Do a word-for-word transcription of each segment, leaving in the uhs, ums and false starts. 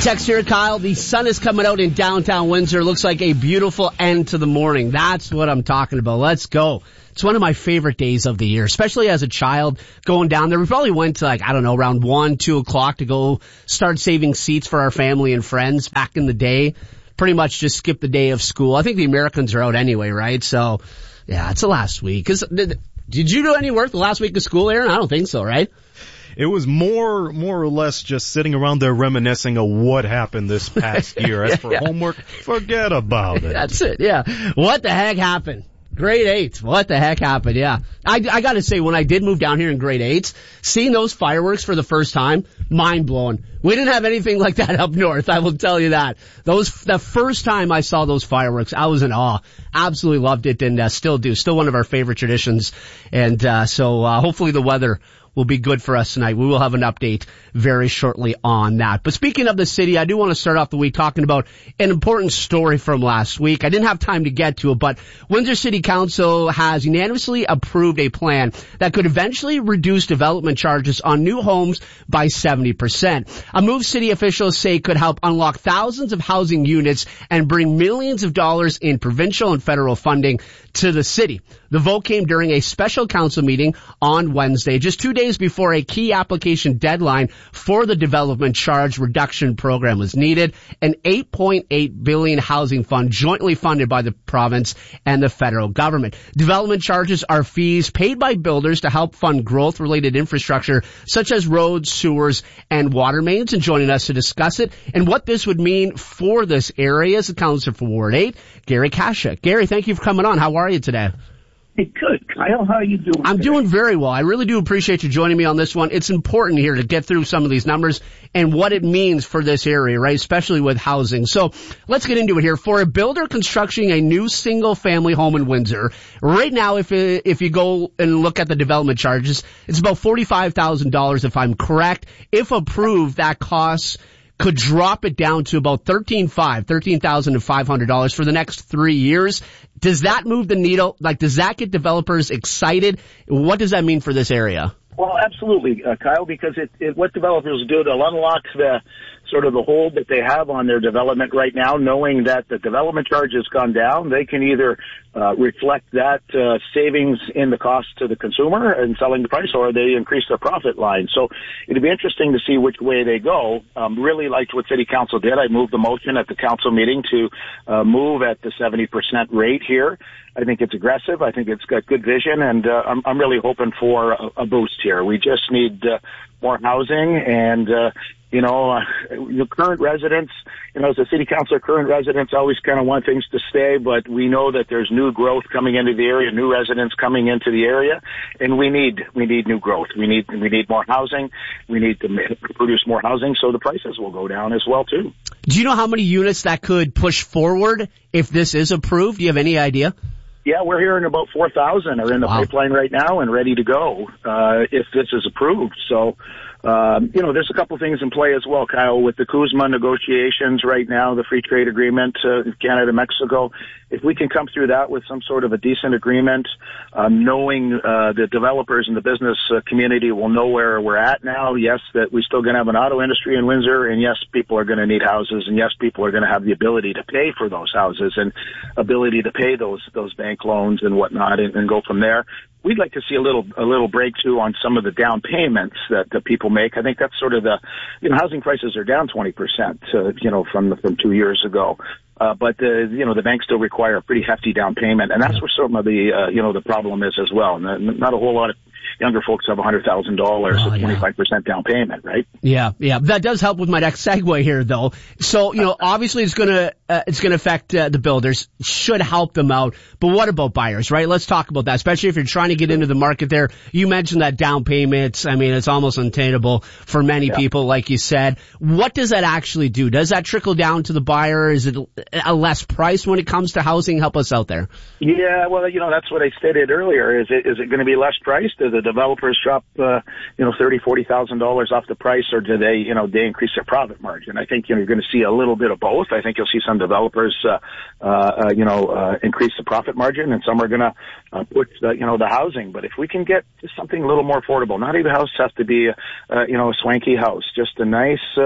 Text here, Kyle. The sun is coming out in downtown Windsor. Looks like a beautiful end to the morning. That's what I'm talking about. Let's go. It's one of my favorite days of the year, especially as a child going down there. We probably went to like, I don't know, around one, two o'clock to go start saving seats for our family and friends back in the day. Pretty much just skip the day of school. I think the Americans are out anyway, right? So, yeah, it's the last week. Cause, did, did you do any work the last week of school, Aaron? I don't think so, right? It was more, more or less just sitting around there reminiscing of what happened this past year. As for yeah. homework, forget about it. That's it, yeah. What the heck happened? Grade eight. What the heck happened? Yeah. I, I gotta say, when I did move down here in grade eight, seeing those fireworks for the first time, mind blowing. We didn't have anything like that up north, I will tell you that. Those, the first time I saw those fireworks, I was in awe. Absolutely loved it and uh, still do. Still one of our favorite traditions. And, uh, so, uh, hopefully the weather will be good for us tonight. We will have an update very shortly on that. But speaking of the city, I do want to start off the week talking about an important story from last week. I didn't have time to get to it, but Windsor City Council has unanimously approved a plan that could eventually reduce development charges on new homes by seventy percent. A move city officials say could help unlock thousands of housing units and bring millions of dollars in provincial and federal funding to the city. The vote came during a special council meeting on Wednesday, just two days before a key application deadline for the development charge reduction program was needed. An eight point eight billion dollars housing fund jointly funded by the province and the federal government. Development charges are fees paid by builders to help fund growth-related infrastructure such as roads, sewers, and water mains. And joining us to discuss it and what this would mean for this area is the Councillor for Ward eight, Gary Kasha. Gary, thank you for coming on. How are you today? Hey, good. Kyle, how are you doing? I'm today? doing very well. I really do appreciate you joining me on this one. It's important here to get through some of these numbers and what it means for this area, right? Especially with housing. So let's get into it here. For a builder constructing a new single-family home in Windsor, right now, if if you go and look at the development charges, it's about forty-five thousand dollars, if I'm correct. If approved, that costs could drop it down to about thirteen five, thirteen thousand five hundred dollars for the next three years. Does that move the needle? Like, does that get developers excited? What does that mean for this area? Well, absolutely, uh, Kyle, because it, it, what developers do, they'll unlock the sort of the hold that they have on their development right now, knowing that the development charge has gone down. They can either uh, reflect that uh, savings in the cost to the consumer and selling the price, or they increase their profit line. So it'd be interesting to see which way they go. Um, really liked what City Council did. I moved the motion at the council meeting to uh, move at the seventy percent rate here. I think it's aggressive. I think it's got good vision, and uh, I'm, I'm really hoping for a, a boost here. We just need uh, more housing, and uh, you know, uh, the current residents, you know, as a city councilor, current residents always kind of want things to stay, but we know that there's new growth coming into the area, new residents coming into the area, and we need we need new growth. We need we need more housing. We need to produce more housing, so the prices will go down as well too. Do you know how many units that could push forward if this is approved? Do you have any idea? Yeah, we're hearing about four thousand are in the wow. pipeline right now and ready to go uh, if this is approved. So, um, you know, there's a couple things in play as well, Kyle, with the CUSMA negotiations right now, the free trade agreement, uh, Canada, Mexico. If we can come through that with some sort of a decent agreement, um, knowing uh, the developers and the business uh, community will know where we're at now. Yes, that we're still going to have an auto industry in Windsor, and yes, people are going to need houses, and yes, people are going to have the ability to pay for those houses and ability to pay those those bank loans and whatnot, and, and go from there. We'd like to see a little a little breakthrough on some of the down payments that, that people make. I think that's sort of the, you know, housing prices are down twenty percent, uh, you know, from from two years ago. Uh, but the, you know, the banks still require a pretty hefty down payment, and that's where some of the, uh, you know, the problem is as well. Not, not a whole lot of younger folks have one hundred thousand dollars, oh, so twenty-five percent yeah. down payment, right? Yeah, yeah. That does help with my next segue here, though. So, you know, obviously it's going to, uh, it's going to affect uh, the builders, should help them out. But what about buyers, right? Let's talk about that, especially if you're trying to get into the market there. You mentioned that down payment. I mean, it's almost unattainable for many yeah. people, like you said. What does that actually do? Does that trickle down to the buyer? Is it a less price when it comes to housing? Help us out there. Yeah, well, you know, that's what I stated earlier. Is it, is it going to be less priced? Does the developers drop, uh, you know, thirty, forty thousand dollars off the price, or do they, you know, they increase their profit margin? I think, you know, you're going to see a little bit of both. I think you'll see some developers, uh, uh, you know, uh, increase the profit margin, and some are going to uh, push the, you know, the housing. But if we can get to something a little more affordable, not even the house has to be, uh, you know, a swanky house, just a nice, uh,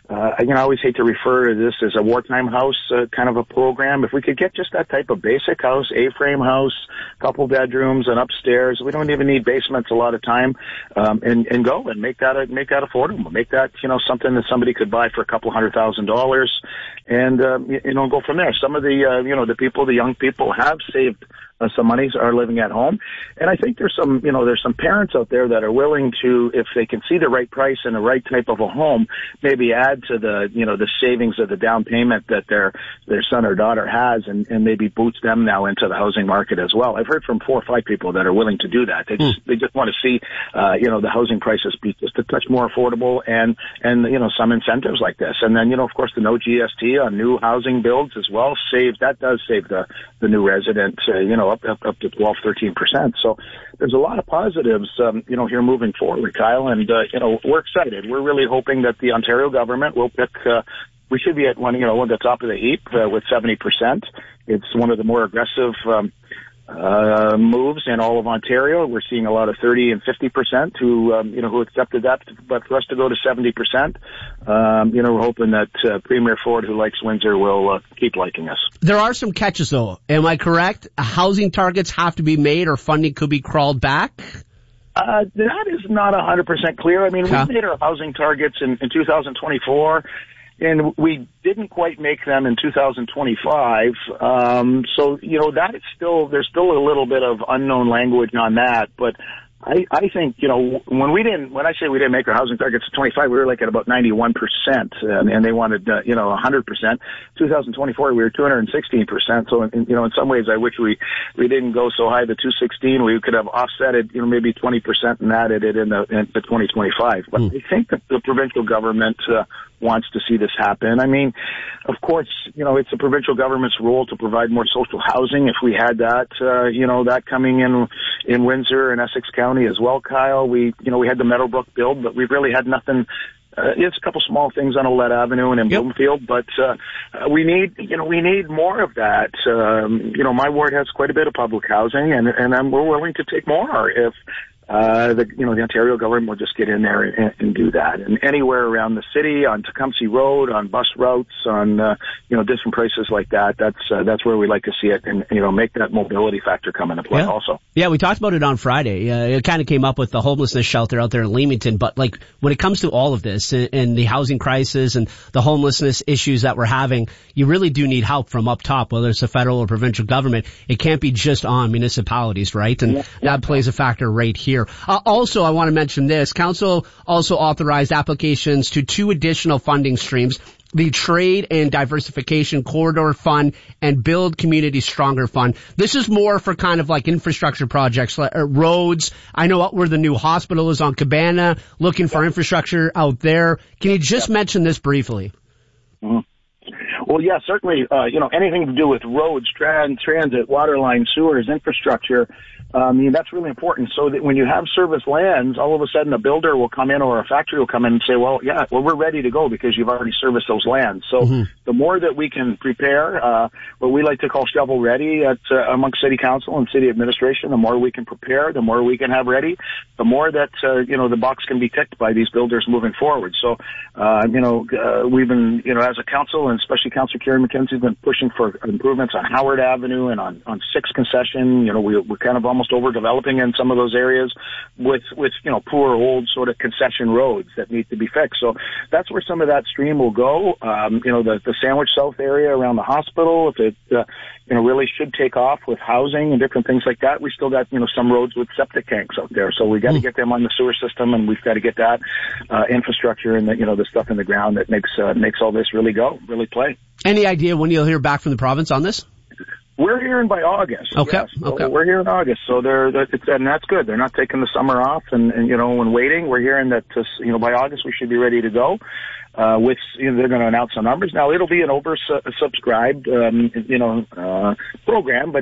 uh, you know, I always hate to refer to this as a wartime house uh, kind of a program. If we could get just that type of basic house, A-frame house, couple bedrooms and upstairs, we don't even need basements a lot of time, um, and, and go and make that, a, make that affordable, make that, you know, something that somebody could buy for a couple hundred thousand dollars and, um, you, you know, go from there. Some of the, uh, you know, the people, the young people have saved Uh, some monies, are living at home. And I think there's some, you know, there's some parents out there that are willing to, if they can see the right price and the right type of a home, maybe add to the, you know, the savings of the down payment that their, their son or daughter has and, and maybe boost them now into the housing market as well. I've heard from four or five people that are willing to do that. They just, mm. they just want to see, uh, you know, the housing prices be just a touch more affordable and, and, you know, some incentives like this. And then, you know, of course, the no G S T on new housing builds as well saves, that does save the, the new resident, uh, you know, Up, up, up to twelve, thirteen percent. So there's a lot of positives, um, you know, here moving forward, Kyle. And, uh, you know, we're excited. We're really hoping that the Ontario government will pick, uh, we should be at one, you know, at the top of the heap uh, with seventy percent. It's one of the more aggressive, um, uh, moves in all of Ontario. We're seeing a lot of thirty and fifty percent who, um, you know, who accepted that, but for us to go to seventy percent, um, you know, we're hoping that, uh, Premier Ford, who likes Windsor, will, uh, keep liking us. There are some catches though. Am I correct? Housing targets have to be made or funding could be crawled back? Uh, that is not one hundred percent clear. I mean, huh? we made our housing targets in, in two thousand twenty-four. And we didn't quite make them in two thousand twenty-five. Um, so, you know, that is still, there's still a little bit of unknown language on that. But I, I think, you know, when we didn't, when I say we didn't make our housing targets at twenty-five, we were like at about ninety-one percent. Um, and they wanted, uh, you know, one hundred percent. two thousand twenty-four, we were two hundred sixteen percent. So, in, you know, in some ways, I wish we, we didn't go so high to two sixteen. We could have offsetted, you know, maybe twenty percent and added it in the, in the twenty twenty-five. But mm. I think that the provincial government, uh, wants to see this happen. I mean, of course, you know, it's the provincial government's role to provide more social housing. If we had that, uh, you know, that coming in, in Windsor and Essex County as well, Kyle, we, you know, we had the Meadowbrook build, but we've really had nothing. Uh, it's a couple small things on Olette Avenue and in yep. Bloomfield, but, uh, we need, you know, we need more of that. Um, you know, my ward has quite a bit of public housing and, and um, we're willing to take more if, Uh, the, you know, the Ontario government will just get in there and, and do that. And anywhere around the city, on Tecumseh Road, on bus routes, on, uh, you know, different places like that, that's, uh, that's where we like to see it and, you know, make that mobility factor come into play yeah. also. Yeah, we talked about it on Friday. Uh, it kind of came up with the homelessness shelter out there in Leamington, but like when it comes to all of this and, and the housing crisis and the homelessness issues that we're having, you really do need help from up top, whether it's the federal or provincial government. It can't be just on municipalities, right? And yeah. that plays a factor right here. Uh, also, I want to mention this. Council also authorized applications to two additional funding streams, the Trade and Diversification Corridor Fund and Build Community Stronger Fund. This is more for kind of like infrastructure projects, like uh, roads. I know where the new hospital is on Cabana, looking for infrastructure out there. Can you just yeah. mention this briefly? Mm-hmm. Well, yeah, certainly, uh, you know, anything to do with roads, trans, transit, water lines, sewers, infrastructure, um, I mean, that's really important so that when you have service lands, all of a sudden a builder will come in or a factory will come in and say, well, yeah, well, we're ready to go because you've already serviced those lands. So mm-hmm. the more that we can prepare, uh, what we like to call shovel ready at, uh, amongst city council and city administration, the more we can prepare, the more we can have ready, the more that, uh, you know, the box can be ticked by these builders moving forward. So, uh, you know, uh, we've been, you know, as a council and especially Councillor Karen McKenzie, been pushing for improvements on Howard Avenue and on, on Sixth Concession. You know, we, we're kind of almost overdeveloping in some of those areas with, with, you know, poor old sort of concession roads that need to be fixed. So that's where some of that stream will go. Um, you know, the, the Sandwich South area around the hospital, if it, uh, you know, really should take off with housing and different things like that. We still got, you know, some roads with septic tanks out there. So we got to mm. get them on the sewer system and we've got to get that, uh, infrastructure and the, you know, the stuff in the ground that makes, uh, makes all this really go, really play. Any idea when you'll hear back from the province on this? We're hearing by August. Okay. Yes. So okay. We're here in August, so they're, they're it's, and that's good. They're not taking the summer off, and, and you know, when waiting, we're hearing that uh, you know by August we should be ready to go. Uh, with you know, they're going to announce the numbers. Now it'll be an oversubscribed um, you know uh, program, but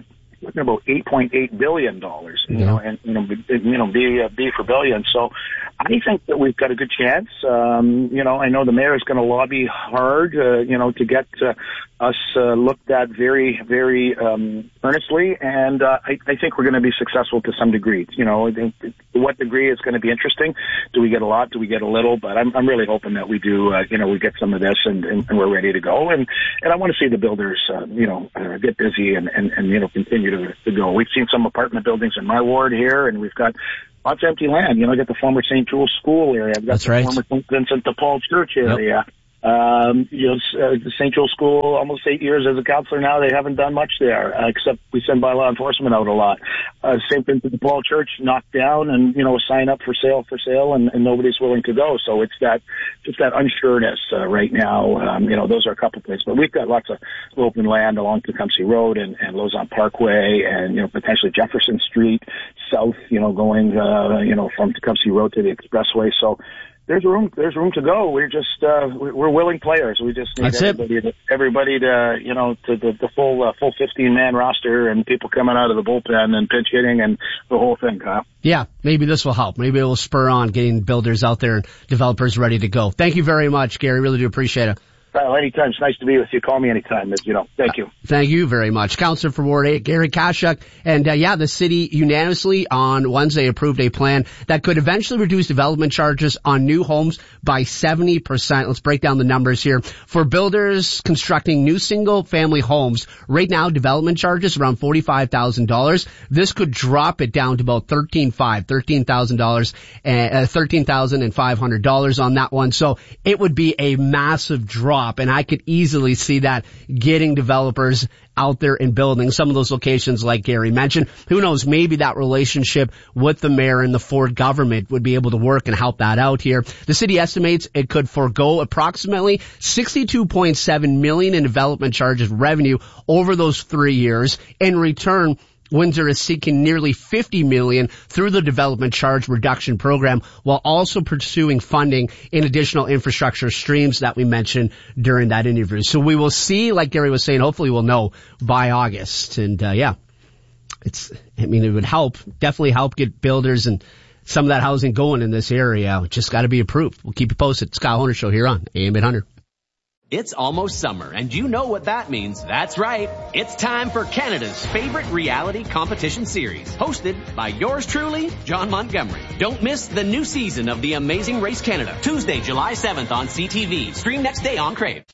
looking about eight point eight billion dollars, you yeah. know, and, you know, you know, B, uh, B for billion. So I think that we've got a good chance. Um, you know, I know the mayor is going to lobby hard, uh, you know, to get uh, us uh, looked at very, very um, earnestly, and uh, I, I think we're going to be successful to some degree. You know, to what degree is going to be interesting. Do we get a lot? Do we get a little? But I'm, I'm really hoping that we do, uh, you know, we get some of this and, and, and we're ready to go. And, and I want to see the builders, uh, you know, uh, get busy and, and, and, you know, continue to, to go. We've seen some apartment buildings in my ward here, and we've got lots of empty land. You know, I got the former Saint Jules School area. I've got That's the right. former Saint Vincent de Paul Church area. Yep. Um, you know, uh, the Saint Joe School, almost eight years as a counselor now, they haven't done much there, uh, except we send by law enforcement out a lot. Uh, Saint Vincent de Paul Church knocked down and, you know, a sign up for sale, for sale, and, and nobody's willing to go. So it's that, just that unsureness, uh, right now. Um, you know, those are a couple of places, but we've got lots of open land along Tecumseh Road and, and Lausanne Parkway and, you know, potentially Jefferson Street south, you know, going, uh, you know, from Tecumseh Road to the expressway. So, There's room. There's room to go. We're just uh, we're willing players. We just need That's everybody it. to, everybody to you know to the, the full uh, full fifteen man roster and people coming out of the bullpen and pinch hitting and the whole thing, Kyle. Yeah, maybe this will help. Maybe it will spur on getting builders out there and developers ready to go. Thank you very much, Gary. Really do appreciate it. Well, anytime. It's nice to be with you. Call me anytime. You know. Thank you. Uh, thank you very much. Councilor for Ward eight, Gary Kashuk. And, uh, yeah, the city unanimously on Wednesday approved a plan that could eventually reduce development charges on new homes by seventy percent. Let's break down the numbers here. For builders constructing new single-family homes, right now development charges around forty-five thousand dollars. This could drop it down to about thirteen thousand five hundred dollars, thirteen thousand dollars, uh, thirteen thousand five hundred dollars on that one. So it would be a massive drop. And I could easily see that getting developers out there and building some of those locations like Gary mentioned. Who knows, maybe that relationship with the mayor and the Ford government would be able to work and help that out here. The city estimates it could forego approximately sixty-two point seven million dollars in development charges revenue over those three years. In return, Windsor is seeking nearly fifty million dollars through the development charge reduction program while also pursuing funding in additional infrastructure streams that we mentioned during that interview. So we will see, like Gary was saying, hopefully we'll know by August. And, uh, yeah, it's, I mean, it would help, definitely help get builders and some of that housing going in this area. Just got to be approved. We'll keep you posted. It's Kyle Horner Show here on A M eight hundred. It's almost summer, and you know what that means. That's right. It's time for Canada's favorite reality competition series, hosted by yours truly, John Montgomery. Don't miss the new season of The Amazing Race Canada, Tuesday, July seventh on C T V. Stream next day on Crave.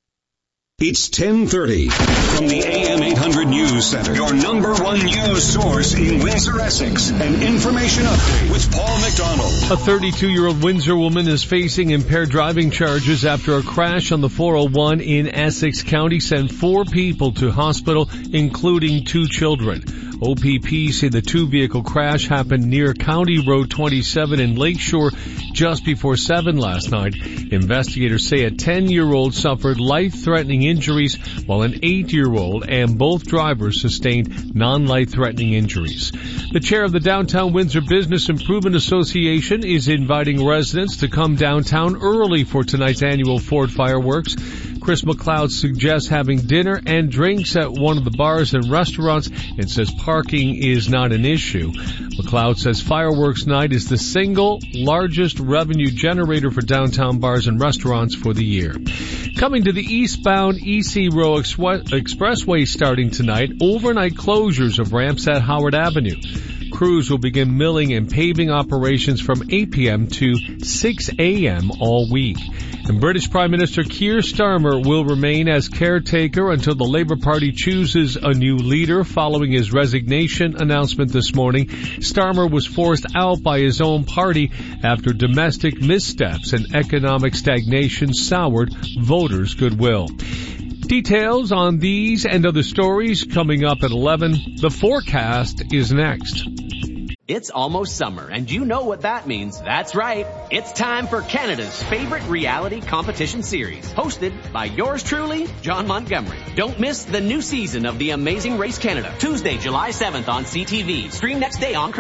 It's ten thirty from the A M eight hundred News Center, your number one news source in Windsor, Essex. An information update with Paul McDonald. A thirty-two-year-old Windsor woman is facing impaired driving charges after a crash on the four oh one in Essex County sent four people to hospital, including two children. O P P say the two-vehicle crash happened near County Road twenty-seven in Lakeshore just before seven last night. Investigators say a ten-year-old suffered life-threatening injuries while an eight-year-old and both drivers sustained non-life-threatening injuries. The chair of the Downtown Windsor Business Improvement Association is inviting residents to come downtown early for tonight's annual Ford fireworks. Chris McLeod suggests having dinner and drinks at one of the bars and restaurants and says parking is not an issue. McLeod says fireworks night is the single largest revenue generator for downtown bars and restaurants for the year. Coming to the eastbound E C Row Expressway starting tonight, overnight closures of ramps at Howard Avenue. Crews will begin milling and paving operations from eight p.m. to six a.m. all week. And British Prime Minister Keir Starmer will remain as caretaker until the Labour Party chooses a new leader following his resignation announcement this morning. Starmer was forced out by his own party after domestic missteps and economic stagnation soured voters' goodwill. Details on these and other stories coming up at eleven. The forecast is next. It's almost summer, and you know what that means. That's right. It's time for Canada's favorite reality competition series, hosted by yours truly, John Montgomery. Don't miss the new season of The Amazing Race Canada, Tuesday, July seventh on C T V. Stream next day on Crave.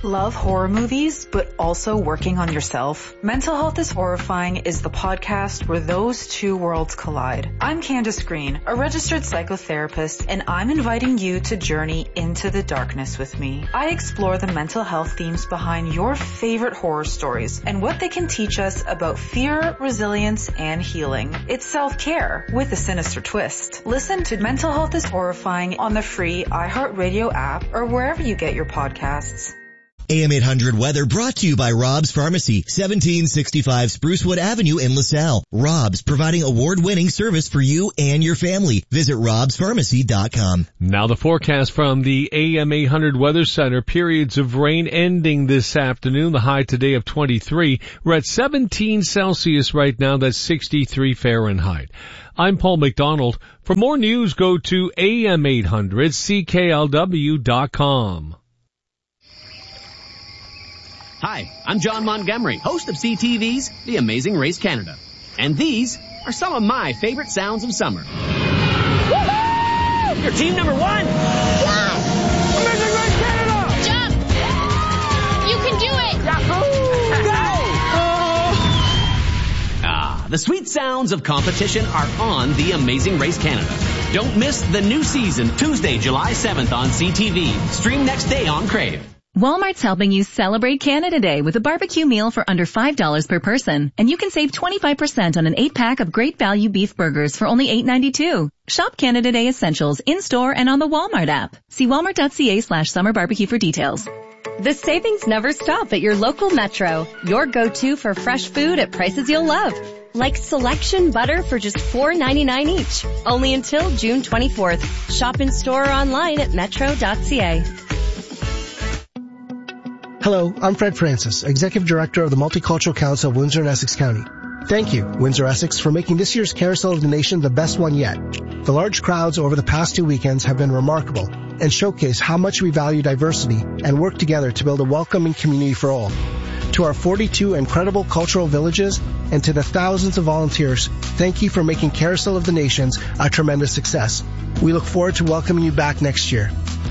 Love horror movies, but also working on yourself? Mental Health is Horrifying is the podcast where those two worlds collide. I'm Candace Green, a registered psychotherapist, and I'm inviting you to journey into the darkness with me. I explore the mental health themes behind your favorite horror stories and what they can teach us about fear, resilience, and healing. It's self-care with a sinister twist. Listen to Mental Health is Horrifying on the free iHeartRadio app or wherever you get your podcasts. A M eight hundred weather brought to you by Rob's Pharmacy, seventeen sixty-five Sprucewood Avenue in LaSalle. Rob's, providing award-winning service for you and your family. Visit robs pharmacy dot com. Now the forecast from the A M eight hundred Weather Center. Periods of rain ending this afternoon. The high today of twenty-three. We're at seventeen Celsius right now. That's sixty-three Fahrenheit. I'm Paul McDonald. For more news, go to A M eight hundred C K L W dot com. Hi, I'm John Montgomery, host of C T V's The Amazing Race Canada. And these are some of my favorite sounds of summer. Woohoo! Your team number one! Yeah! Amazing Race Canada! Jump! You can do it! Yahoo! Go! Ah, the sweet sounds of competition are on The Amazing Race Canada. Don't miss the new season, Tuesday, July seventh on C T V. Stream next day on Crave. Walmart's helping you celebrate Canada Day with a barbecue meal for under five dollars per person. And you can save twenty-five percent on an eight-pack of great value beef burgers for only eight ninety-two. Shop Canada Day essentials in-store and on the Walmart app. See walmart.ca slash summer barbecue for details. The savings never stop at your local Metro. Your go-to for fresh food at prices you'll love. Like selection butter for just four ninety-nine each. Only until June twenty-fourth. Shop in store or online at metro dot c a. Hello, I'm Fred Francis, Executive Director of the Multicultural Council of Windsor and Essex County. Thank you, Windsor Essex, for making this year's Carousel of the Nation the best one yet. The large crowds over the past two weekends have been remarkable and showcase how much we value diversity and work together to build a welcoming community for all. To our forty-two incredible cultural villages and to the thousands of volunteers, thank you for making Carousel of the Nations a tremendous success. We look forward to welcoming you back next year.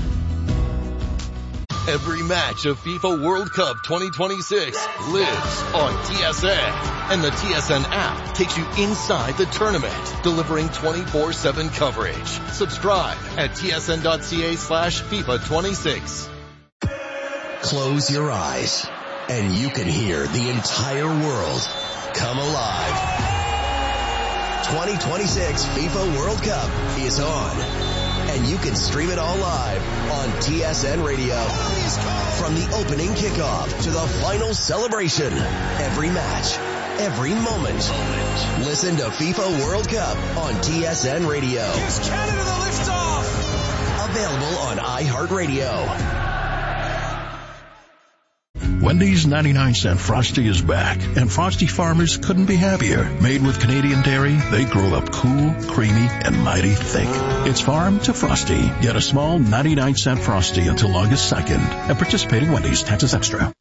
Every match of FIFA World Cup twenty twenty-six lives on T S N. And the T S N app takes you inside the tournament, delivering twenty-four seven coverage. Subscribe at T S N dot C A slash FIFA twenty-six. Close your eyes and you can hear the entire world come alive. twenty twenty-six FIFA World Cup is on. And you can stream it all live on T S N Radio. From the opening kickoff to the final celebration, every match, every moment. Listen to FIFA World Cup on T S N Radio. Here's Canada the liftoff. Available on iHeartRadio. Wendy's ninety-nine cent Frosty is back, and Frosty farmers couldn't be happier. Made with Canadian dairy, they grow up cool, creamy, and mighty thick. It's farm to Frosty. Get a small ninety-nine cent Frosty until August second at participating Wendy's. Taxes extra.